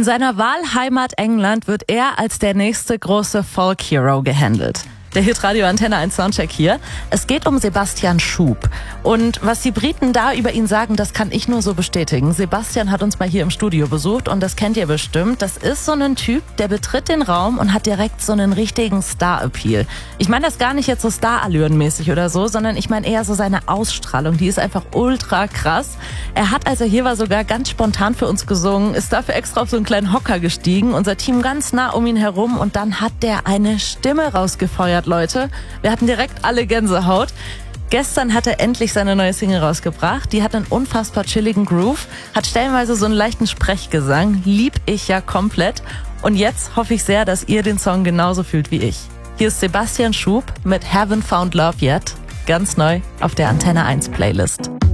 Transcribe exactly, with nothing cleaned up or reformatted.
In seiner Wahlheimat England wird er als der nächste große Folk-Hero gehandelt. Der Hitradio Antenne eins Soundcheck hier. Es geht um Sebastian Schub. Und was die Briten da über ihn sagen, das kann ich nur so bestätigen. Sebastian hat uns mal hier im Studio besucht und das kennt ihr bestimmt. Das ist so ein Typ, der betritt den Raum und hat direkt so einen richtigen Star-Appeal. Ich meine das gar nicht jetzt so Star-Allüren-mäßig oder so, sondern ich meine eher so seine Ausstrahlung. Die ist einfach ultra krass. Er hat, als er hier war, sogar ganz spontan für uns gesungen, ist dafür extra auf so einen kleinen Hocker gestiegen, unser Team ganz nah um ihn herum und dann hat der eine Stimme rausgefeuert. Leute, wir hatten direkt alle Gänsehaut. Gestern hat er endlich seine neue Single rausgebracht. Die hat einen unfassbar chilligen Groove, hat stellenweise so einen leichten Sprechgesang. Lieb ich ja komplett. Und jetzt hoffe ich sehr, dass ihr den Song genauso fühlt wie ich. Hier ist Sebastian Schub mit Haven't Found Love Yet. Ganz neu auf der Antenne eins Playlist.